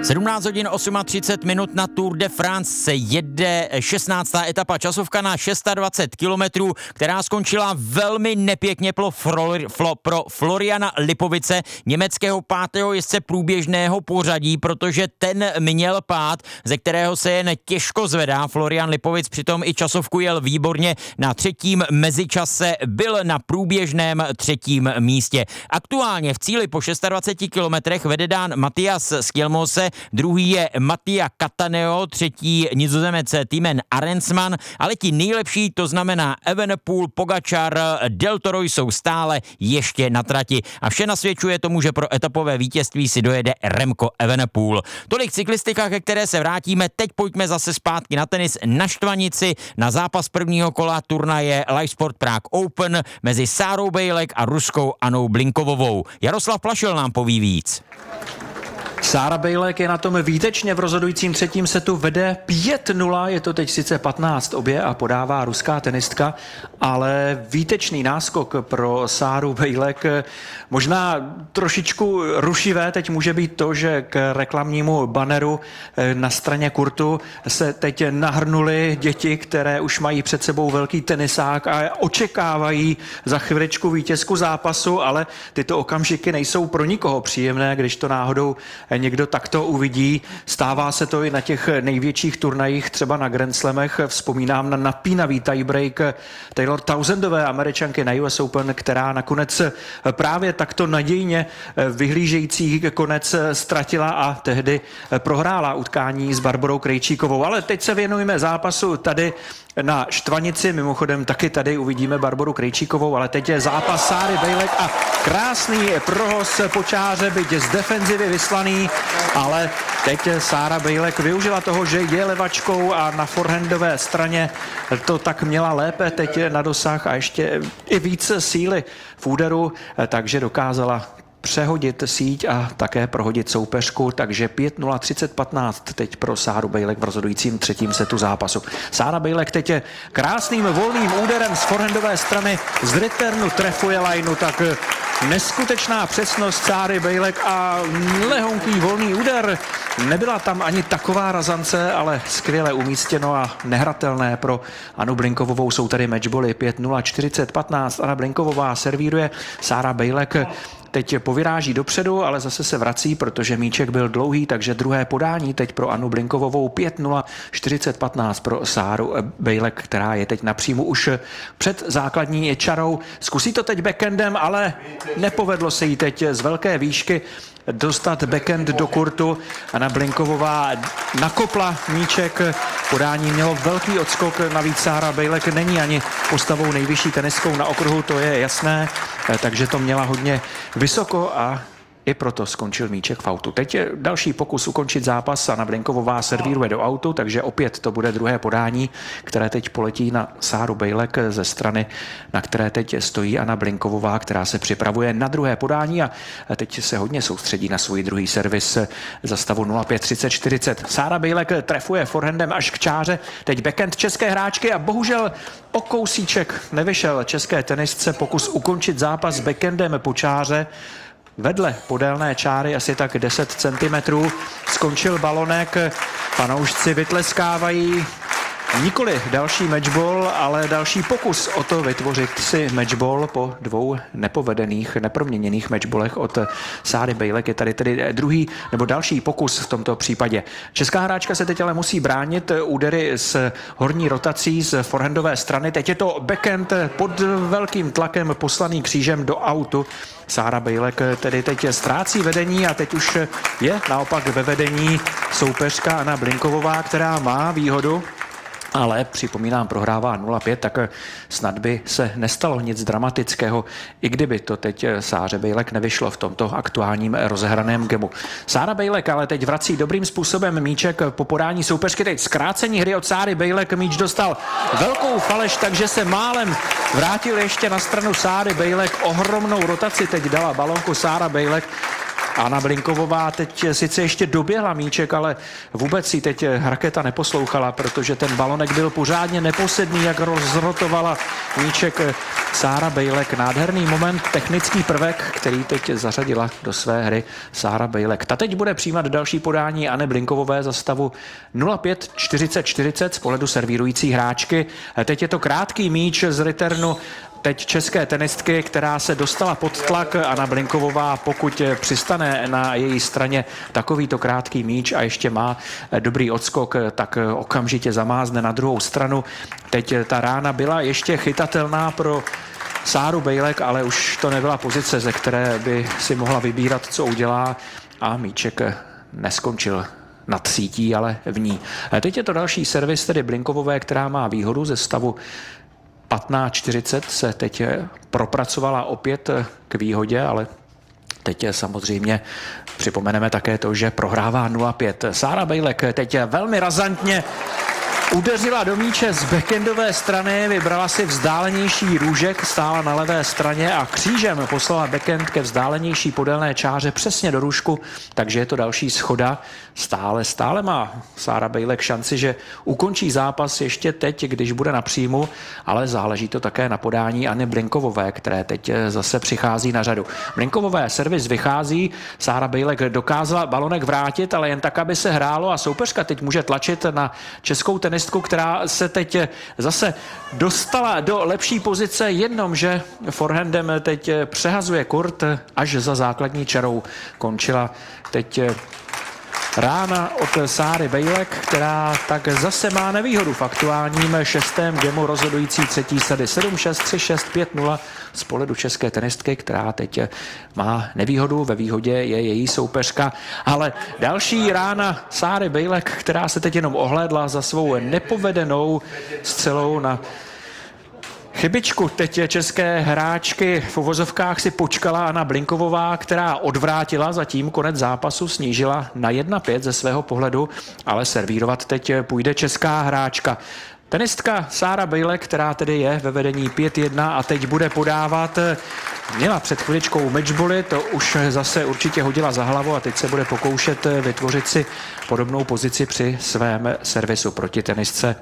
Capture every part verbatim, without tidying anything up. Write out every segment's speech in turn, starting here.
sedmnáct hodin třicet osm minut na Tour de France se jede šestnáctá etapa, časovka na dvacet šest kilometrů, která skončila velmi nepěkně pro, Flor, Flo, pro Floriana Lipovice, německého pátého jezdce průběžného pořadí, protože ten měl pád, ze kterého se jen těžko zvedá. Florian Lipovic přitom i časovku jel výborně, na třetím mezičase byl na průběžném třetím místě. Aktuálně v cíli po dvaceti šesti kilometrech vede dán Matthias Skjelmose, druhý je Mattia Cataneo, třetí Nizozemec Timen Arensman, ale ti nejlepší, to znamená Evenepoel, Pogačar, Del Toro jsou stále ještě na trati. A vše nasvědčuje tomu, že pro etapové vítězství si dojede Remco Evenepoel. Tolik cyklistika, ke které se vrátíme. Teď pojďme zase zpátky na tenis na Štvanici, na zápas prvního kola turnaje Live Sport Prague Open mezi Sárou Bejlek a ruskou Anou Blinkovovou. Jaroslav Plašil nám poví víc. Sára Bejlek je na tom výtečně, v rozhodujícím třetím setu vede pět nula, je to teď sice patnáct obě a podává ruská tenistka, ale výtečný náskok pro Sáru Bejlek. Možná trošičku rušivé teď může být to, že k reklamnímu baneru na straně kurtu se teď nahrnuly děti, které už mají před sebou velký tenisák a očekávají za chviličku vítězku zápasu, ale tyto okamžiky nejsou pro nikoho příjemné, když to náhodou někdo takto uvidí. Stává se to i na těch největších turnajích, třeba na Grand Slamech. Vzpomínám na napínavý tiebreak Taylor Townsendové, Američanky na U S Open, která nakonec právě takto nadějně vyhlížející konec ztratila a tehdy prohrála utkání s Barborou Krejčíkovou. Ale teď se věnujeme zápasu tady na Štvanici, mimochodem taky tady uvidíme Barboru Krejčíkovou, ale teď je zápas Sáry Bejlek a krásný prohoz počáře, byť z defenzivy vyslaný, ale teď Sára Bejlek využila toho, že je levačkou a na forehandové straně to tak měla lépe teď na dosah a ještě i více síly v úderu, takže dokázala přehodit síť a také prohodit soupeřku, takže pět nula třicet patnáct teď pro Sáru Bejlek v rozhodujícím třetím setu zápasu. Sára Bejlek teď je krásným volným úderem z forehandové strany z returnu trefuje lineu, tak neskutečná přesnost Sáry Bejlek a lehonký volný úder. Nebyla tam ani taková razance, ale skvěle umístěno a nehratelné pro Anu Blinkovovou. Jsou tady matchboly pět nula čtyřicet patnáct. Ana Blinkovová servíruje, Sára Bejlek teď povyráží dopředu, ale zase se vrací, protože míček byl dlouhý, takže druhé podání teď pro Anu Blinkovovou pět nula čtyřicet patnáct pro Sáru Bejlek, která je teď na příjmu už před základní čarou. Zkusí to teď backendem, ale nepovedlo se jí teď z velké výšky dostat backhand do kurtu. Anna Blinkovová nakopla míček, podání mělo velký odskok, navíc Sára Bejlek není ani postavou nejvyšší tenistkou na okruhu, to je jasné, takže to měla hodně vysoko a i proto skončil míček v autu. Teď je další pokus ukončit zápas. Anna Blinkovová servíruje do autu, takže opět to bude druhé podání, které teď poletí na Sáru Bejlek ze strany, na které teď stojí Anna Blinkovová, která se připravuje na druhé podání a teď se hodně soustředí na svůj druhý servis za stavu nula pět třicet čtyřicet. Sára Bejlek trefuje forehandem až k čáře. Teď backhand české hráčky a bohužel o kousíček nevyšel české tenistce pokus ukončit zápas backhandem po čáře. Vedle podélné čáry asi tak deset centimetrů skončil balonek, fanoušci vytleskávají. Nikoli další matchball, ale další pokus o to vytvořit si matchball po dvou nepovedených, neproměněných matchballech od Sáry Bejlek. Je tady tedy druhý nebo další pokus v tomto případě. Česká hráčka se teď ale musí bránit údery s horní rotací z forehandové strany. Teď je to backhand pod velkým tlakem poslaný křížem do autu. Sára Bejlek tedy teď ztrácí vedení a teď už je naopak ve vedení soupeřka Anna Blinkovová, která má výhodu. Ale připomínám, prohrává nula pět, tak snad by se nestalo nic dramatického, i kdyby to teď Sáře Bejlek nevyšlo v tomto aktuálním rozehraném gemu. Sára Bejlek ale teď vrací dobrým způsobem míček po podání soupeřky. Teď zkrácení hry od Sáry Bejlek, míč dostal velkou faleš, takže se málem vrátil ještě na stranu Sáry Bejlek. Ohromnou rotaci teď dala balonku Sára Bejlek. Anna Blinkovová teď sice ještě doběhla míček, ale vůbec si teď raketa neposlouchala, protože ten balonek byl pořádně neposedný, jak rozrotovala míček Sára Bejlek. Nádherný moment, technický prvek, který teď zařadila do své hry Sára Bejlek. Ta teď bude přijímat další podání Anny Blinkovové za stavu nula pět čtyřicet čtyřicet z pohledu servírující hráčky. Teď je to krátký míč z returnu teď české tenistky, která se dostala pod tlak. Anna Blinkovová, pokud přistane na její straně takovýto krátký míč a ještě má dobrý odskok, tak okamžitě zamázne na druhou stranu. Teď ta rána byla ještě chytatelná pro Sáru Bejlek, ale už to nebyla pozice, ze které by si mohla vybírat, co udělá, a míček neskončil nad sítí, ale v ní. Teď je to další servis, tedy Blinkovové, která má výhodu ze stavu patnáct čtyřicet, se teď propracovala opět k výhodě, ale teď samozřejmě připomeneme také to, že prohrává nula pět. Sára Bejlek teď velmi razantně udeřila do míče z backendové strany, vybrala si vzdálenější růžek, stála na levé straně a křížem poslala backhand ke vzdálenější podélné čáře přesně do růžku, takže je to další schoda. Stále, stále má Sára Bejlek šanci, že ukončí zápas ještě teď, když bude na příjmu, ale záleží to také na podání Anny Blinkovové, které teď zase přichází na řadu. Blinkovové servis vychází, Sára Bejlek dokázala balonek vrátit, ale jen tak, aby se hrálo, a soupeřka teď může tlačit na českou tenistku, která se teď zase dostala do lepší pozice, jenom že forehandem teď přehazuje kurt až za základní čarou. Končila teď rána od Sáry Bejlek, která tak zase má nevýhodu v aktuálním šestém gemu rozhodující třetí sady sedm šest, tři šest, pět nula z pohledu české tenistky, která teď má nevýhodu. Ve výhodě je její soupeřka, ale další rána Sáry Bejlek, která se teď jenom ohlédla za svou nepovedenou střelou na chybičku teď české hráčky. V uvozovkách si počkala Anna Blinkovová, která odvrátila zatím konec zápasu, snížila na jedna pět ze svého pohledu, ale servírovat teď půjde česká hráčka. Tenistka Sára Bejlek, která tedy je ve vedení pět jedna a teď bude podávat, měla před chviličkou matchbally, to už zase určitě hodila za hlavu a teď se bude pokoušet vytvořit si podobnou pozici při svém servisu proti tenistce,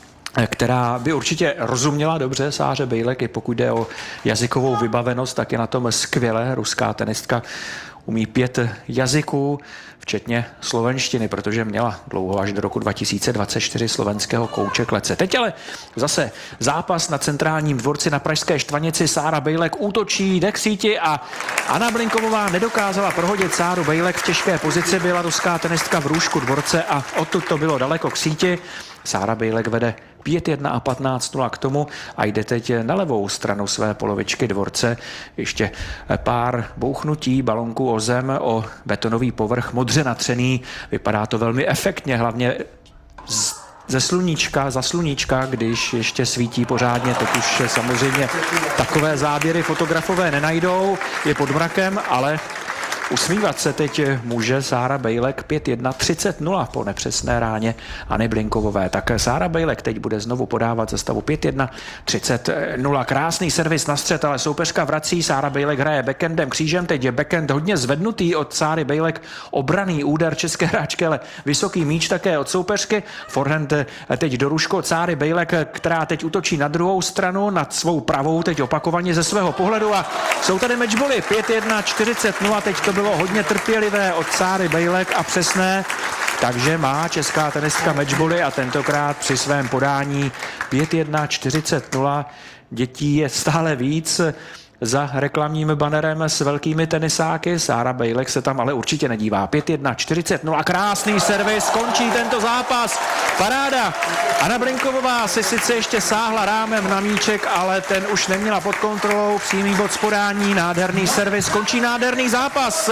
která by určitě rozuměla dobře Sáře Bejlek, i pokud jde o jazykovou vybavenost, tak je na tom skvěle. Ruská tenistka umí pět jazyků, včetně slovenštiny, protože měla dlouho až do roku dva tisíce dvacet čtyři slovenského kouče klece. Teď ale zase zápas na centrálním dvorci na Pražské Štvanici. Sára Bejlek útočí, jde k síti a Anna Blinkovová nedokázala prohodit Sáru Bejlek. V těžké pozici byla ruská tenistka v růžku dvorce a odtud to bylo daleko k síti. Sára Bejlek vede pět jedna a patnáct nula k tomu a jde teď na levou stranu své polovičky dvorce. Ještě pár bouchnutí balonku o zem, o betonový povrch, modře natřený. Vypadá to velmi efektně, hlavně z, ze sluníčka, za sluníčka, když ještě svítí pořádně. Teď už samozřejmě takové záběry fotografové nenajdou, je pod mrakem, ale usmívat se teď může Sára Bejlek. Pět jedna, třicet nula po nepřesné ráně Anny Blinkovové. Tak Sára Bejlek teď bude znovu podávat ze stavu pět jedna, třicet nula. Krásný servis na střed, ale soupeřka vrací. Sára Bejlek hraje backendem křížem. Teď je backhand hodně zvednutý od Sáry Bejlek. Obraný úder české hráčky, ale vysoký míč také od soupeřky. Forehand teď do růžko od Sáry Bejlek, která teď útočí na druhou stranu, nad svou pravou, teď opakovaně ze svého pohledu a jsou tady matchbally. Pět jedna, čtyřicet nula. Teď to bylo hodně trpělivé od Sáry Bejlek a přesné, takže má česká tenistka matchbally a tentokrát při svém podání pět jedna, čtyřicet nula. Dětí je stále víc za reklamním banerem s velkými tenisáky. Sára Bejlek se tam ale určitě nedívá. pět jedna, čtyřicet nula. Krásný servis, končí tento zápas. Paráda. Anna Blinkovová si sice ještě sáhla rámem na míček, ale ten už neměla pod kontrolou. Přímý bod z podání, nádherný servis, končí nádherný zápas.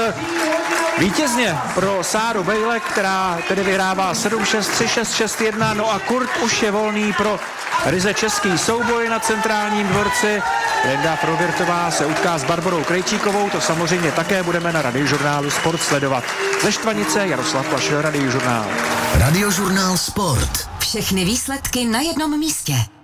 Vítězně pro Sáru Bejlek, která tedy vyhrává sedm šest, tři šest, šest jedna. No a kurt už je volný pro ryze český souboj na centrálním dvorci. Linda Prověrtová se utká s Barborou Krejčíkovou, to samozřejmě také budeme na Radiožurnálu Sport sledovat. Ze Štvanice Jaroslav Pašel, Radiožurnál. Radiožurnál Sport. Všechny výsledky na jednom místě.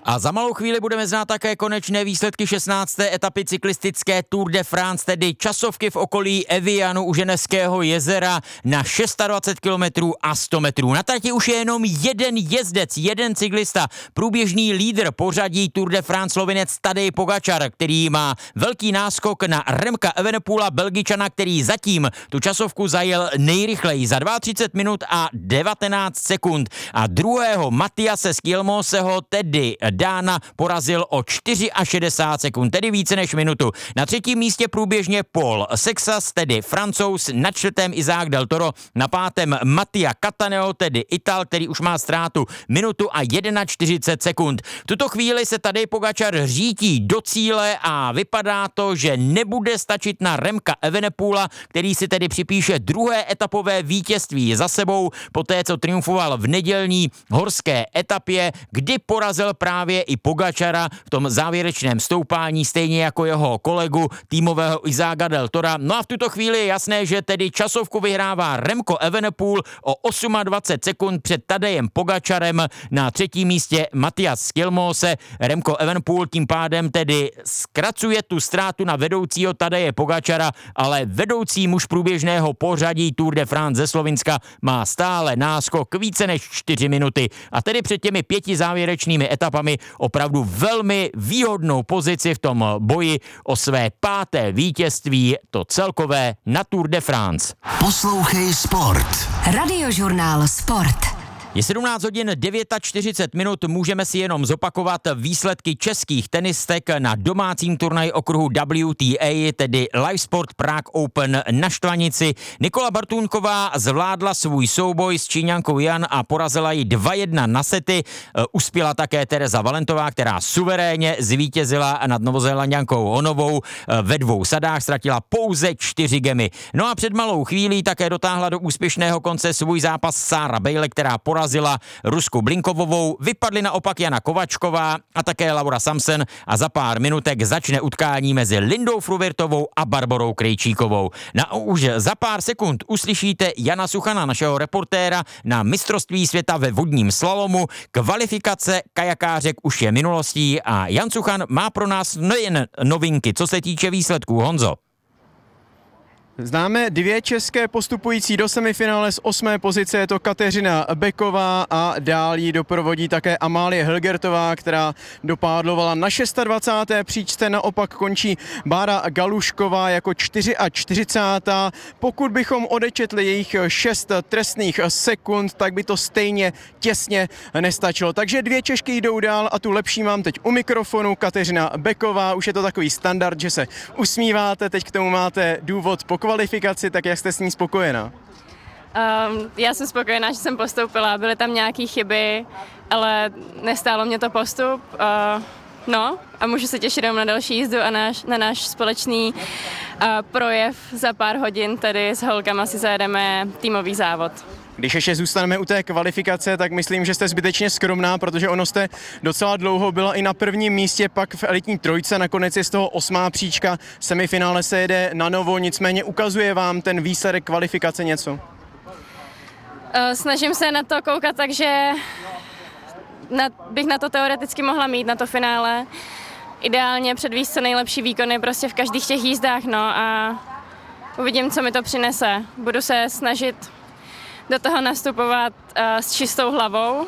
A za malou chvíli budeme znát také konečné výsledky šestnácté etapy cyklistické Tour de France, tedy časovky v okolí Evianu u Ženevského jezera na dvacet šest kilometrů a sto metrů. Na trati už je jenom jeden jezdec, jeden cyklista, průběžný lídr pořadí Tour de France, Slovinec Tadej Pogačar, který má velký náskok na Remka Evenepoela, Belgičana, který zatím tu časovku zajel nejrychleji za třicet dva minut a devatenáct sekund. A druhého Matiase Skjelmoseho, tedy Dána, porazil o šedesát čtyři sekund, tedy více než minutu. Na třetím místě průběžně Paul Sexas, tedy Francouz, na čtvrtém Isaac Del Toro, na pátém Mattia Cattaneo, tedy Ital, který už má ztrátu minutu a čtyřicet jedna sekund. V tuto chvíli se Tadej Pogačar řítí do cíle a vypadá to, že nebude stačit na Remka Evenepoela, který si tedy připíše druhé etapové vítězství za sebou, poté co triumfoval v nedělní horské etapě, kdy porazil právě i Pogačara v tom závěrečném stoupání, stejně jako jeho kolegu týmového Isaaca Del Tora. No a v tuto chvíli je jasné, že tedy časovku vyhrává Remko Evenepoel o dvacet osm sekund před Tadejem Pogačarem, na třetím místě Matias Skjelmose. Remko Evenepoel tím pádem tedy zkracuje tu ztrátu na vedoucího Tadeje Pogačara, ale vedoucí muž průběžného pořadí Tour de France ze Slovinska má stále náskok více než čtyři minuty a tedy před těmi pěti závěrečnými etapami opravdu velmi výhodnou pozici v tom boji o své páté vítězství, to celkové na Tour de France. Poslouchej Sport. Radiožurnál Sport. Je sedmnáct hodin čtyřicet devět minut, můžeme si jenom zopakovat výsledky českých tenistek na domácím turnaji okruhu W T A, tedy Live Sport Prague Open na Štvanici. Nikola Bartůnková zvládla svůj souboj s Číňankou Jan a porazila ji dva jedna na sety. Uspěla také Tereza Valentová, která suverénně zvítězila nad Novozélanďankou Honovou. Ve dvou sadách ztratila pouze čtyři gemy. No a před malou chvílí také dotáhla do úspěšného konce svůj zápas Sara Bailey, která porazila Rusku Blinkovovou, vypadly naopak Jana Kovačková a také Laura Samsen a za pár minutek začne utkání mezi Lindou Fruvirtovou a Barborou Krejčíkovou. Na už za pár sekund uslyšíte Jana Suchana, našeho reportéra na mistrovství světa ve vodním slalomu. Kvalifikace kajakářek už je minulostí a Jan Suchan má pro nás nejen novinky, co se týče výsledků. Honzo. Známe dvě české postupující do semifinále z osmé pozice, je to Kateřina Beková a dál jí doprovodí také Amálie Hilgertová, která dopádlovala na dvacáté šesté příčce, naopak končí Bára Galušková jako čtyřicátá čtvrtá Pokud bychom odečetli jejich šest trestných sekund, tak by to stejně těsně nestačilo. Takže dvě Češky jdou dál a tu lepší mám teď u mikrofonu, Kateřina Beková, už je to takový standard, že se usmíváte, teď k tomu máte důvod po kvalifikaci, tak jak jste s ní spokojená? Um, já jsem spokojená, že jsem postoupila, byly tam nějaké chyby, ale nestálo mě to postup. Uh, no a můžu se těšit na další jízdu a náš, na náš společný uh, projev za pár hodin, tady s holkama si zajedeme týmový závod. Když ještě zůstaneme u té kvalifikace, tak myslím, že jste zbytečně skromná, protože ono jste docela dlouho byla i na prvním místě, pak v elitní trojce, nakonec je z toho osmá příčka, semifinále se jede na novo, nicméně ukazuje vám ten výsledek kvalifikace něco? Snažím se na to koukat, takže na, bych na to teoreticky mohla mít, na to finále. Ideálně předvíst co nejlepší výkony prostě v každých těch jízdách, no a uvidím, co mi to přinese. Budu se snažit do toho nastupovat uh, s čistou hlavou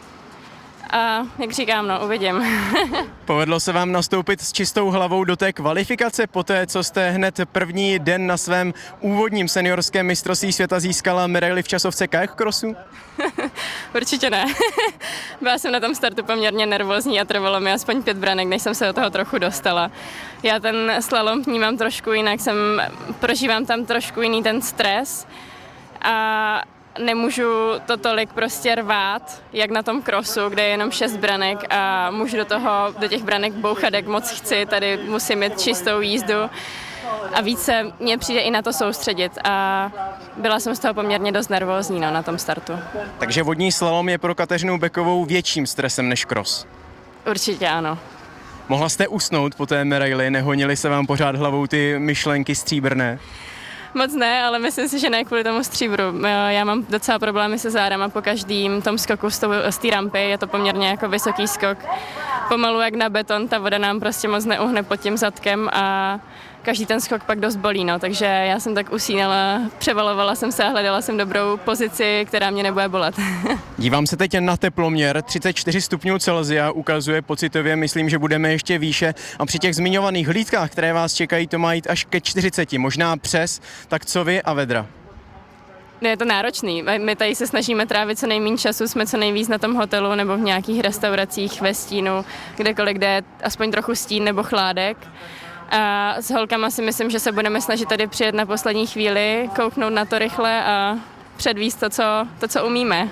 a jak říkám, no, uvidím. Povedlo se vám nastoupit s čistou hlavou do té kvalifikace poté, co jste hned první den na svém úvodním seniorském mistrovství světa získala medaili v časovce kayak crossu? Určitě ne. Byla jsem na tom startu poměrně nervózní a trvalo mi aspoň pět branek, než jsem se do toho trochu dostala. Já ten slalom vnímám trošku jinak, jsem, prožívám tam trošku jiný ten stres a nemůžu to tolik prostě rvát, jak na tom crossu, kde je jenom šest branek a můžu do toho, do těch branek bouchat, jak moc chci, tady musím mít čistou jízdu a více mě přijde i na to soustředit a byla jsem z toho poměrně dost nervózní, no, na tom startu. Takže vodní slalom je pro Kateřinu Bekovou větším stresem než cross? Určitě ano. Mohla jste usnout po té medaili, nehonily se vám pořád hlavou ty myšlenky stříbrné? Moc ne, ale myslím si, že ne kvůli tomu stříbru. Já mám docela problémy se zádama po každém tom skoku z té rampy, je to poměrně jako vysoký skok. Pomalu jak na beton, ta voda nám prostě moc neuhne pod tím zadkem a každý ten skok pak dost bolí, no, takže já jsem tak usínala, převalovala jsem se a hledala jsem dobrou pozici, která mě nebude bolet. Dívám se teď na teploměr, třicet čtyři stupňů Celsia ukazuje pocitově, myslím, že budeme ještě výše a při těch zmiňovaných hlídkách, které vás čekají, to má jít až ke čtyřiceti, možná přes, tak co vy a vedra? Je to náročný. My tady se snažíme trávit co nejméně času, jsme co nejvíc na tom hotelu nebo v nějakých restauracích ve stínu, kdekoliv, kde je aspoň trochu stín nebo chládek. A s holkama si myslím, že se budeme snažit tady přijet na poslední chvíli, kouknout na to rychle a předvíst to, co, to, co umíme.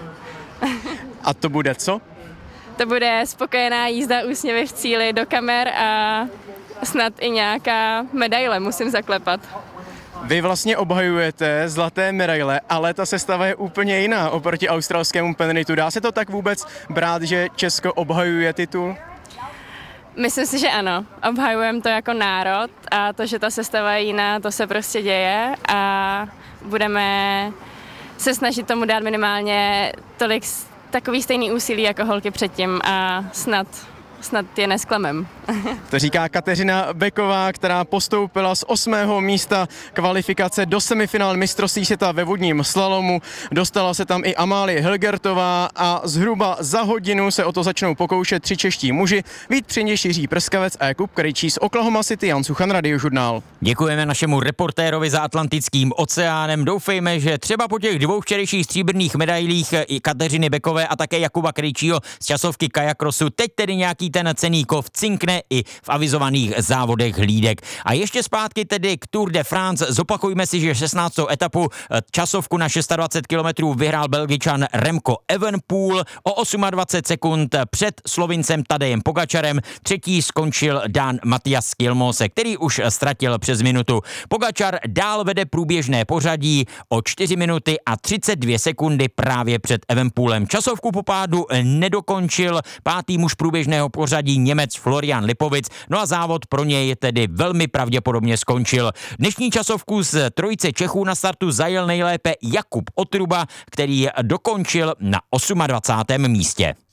A to bude co? To bude spokojená jízda, úsměvy v cíli do kamer a snad i nějaká medaile musím zaklepat. Vy vlastně obhajujete zlaté medaile, ale ta sestava je úplně jiná oproti australskému penritu. Dá se to tak vůbec brát, že Česko obhajuje titul? Myslím si, že ano. Obhajujeme to jako národ a to, že ta sestava je jiná, to se prostě děje a budeme se snažit tomu dát minimálně tolik takový stejný úsilí jako holky předtím a snad snad je nesklamem. To říká Kateřina Beková, která postoupila z osmého místa kvalifikace do semifinále mistrovství světa ve vodním slalomu. Dostala se tam i Amálie Hilgertová a zhruba za hodinu se o to začnou pokoušet tři čeští muži. Vít Přindiš, Jiří Prskavec a Jakub Krejčí z Oklahoma City, Jan Suchan, Radiožurnál. Děkujeme našemu reportérovi za Atlantickým oceánem. Doufejme, že třeba po těch dvou včerejších stříbrných medailích i Kateřiny Bekové a také Jakuba Krejčího z časovky kajakrosu teď tedy nějaký ten cenný kov cinkne i v avizovaných závodech hlídek. A ještě zpátky tedy k Tour de France. Zopakujme si, že šestnáctou etapu časovku na dvacet šest kilometrů vyhrál Belgičan Remco Evenepoel o dvacet osm sekund před Slovincem Tadejem Pogačarem. Třetí skončil Dán Matias Skjelmose, který už ztratil přes minutu. Pogačar dál vede průběžné pořadí o čtyři minuty a třicet dvě sekundy právě před Evenepoelem. Časovku po pádu nedokončil pátý muž průběžného pořadí Němec Florian Lipovic, no a závod pro něj tedy velmi pravděpodobně skončil. Dnešní časovku z trojice Čechů na startu zajel nejlépe Jakub Otruba, který dokončil na dvacátém osmém místě.